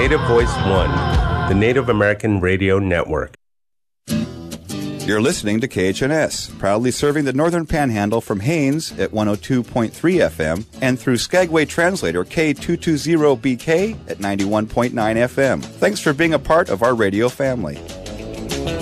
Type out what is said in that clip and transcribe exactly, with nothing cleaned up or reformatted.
Native Voice One, the Native American Radio Network. You're listening to K H N S, proudly serving the Northern Panhandle from Haines at one oh two point three F M and through Skagway Translator K two two zero B K at ninety-one point nine F M. Thanks for being a part of our radio family.